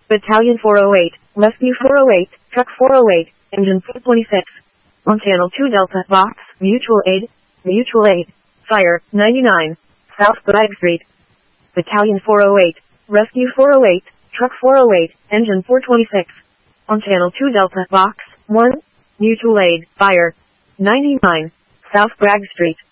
Battalion 408, Rescue 408, Truck 408, Engine 426. On Channel 2 Delta, Box, Mutual Aid, Fire, 99, South Bragg Street. Battalion 408, Rescue 408, Truck 408, Engine 426. On Channel 2 Delta, Box, 1, Mutual Aid, Fire, 99, South Bragg Street.